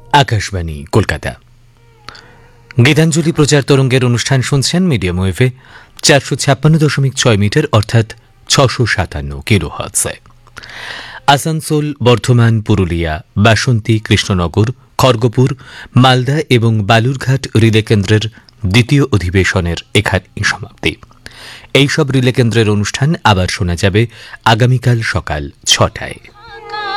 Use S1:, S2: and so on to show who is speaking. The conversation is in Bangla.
S1: আকাশবাণী কলকাতা। গীতাঞ্জলি প্রচার তরঙ্গের অনুষ্ঠান শুনছেন মিডিয়াম ওয়েভে 456.6 মিটার অর্থাৎ 657 কিলোহার্টজে। আসানসোল, বর্ধমান, পুরুলিয়া, বাসন্তী, কৃষ্ণনগর, খড়গপুর, মালদা এবং বালুরঘাট রিলে কেন্দ্রের দ্বিতীয় অধিবেশনের এখানেই সমাপ্তি। এইসব রিলে কেন্দ্রের অনুষ্ঠান আবার শোনা যাবে আগামীকাল সকাল 6টায়।